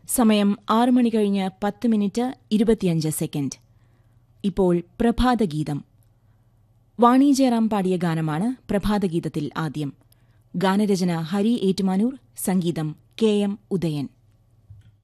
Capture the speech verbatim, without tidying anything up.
സമയം ആറ് മണി കഴിഞ്ഞ് പത്ത് മിനിറ്റ് ഇരുപത്തിയഞ്ച് സെക്കൻഡ്. ഇപ്പോൾ പ്രഭാതഗീതം. വാണി ജയറാം പാടിയ ഗാനമാണ് പ്രഭാതഗീതത്തിൽ ആദ്യം. ഗാനരചന ഹരി ഏറ്റുമാനൂർ, സംഗീതം കെ എം ഉദയൻ.